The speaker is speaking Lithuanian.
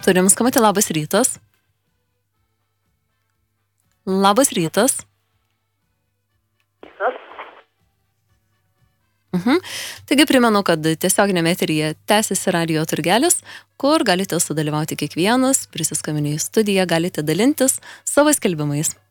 Turim skambutį, labas rytas. Labas rytas. Taigi primenu, kad tiesioginėme eteryje tęsiasi radijo turgelis, kur galite sudalyvauti kiekvienas, prisiskambinę į studiją, galite dalintis savo skelbimais.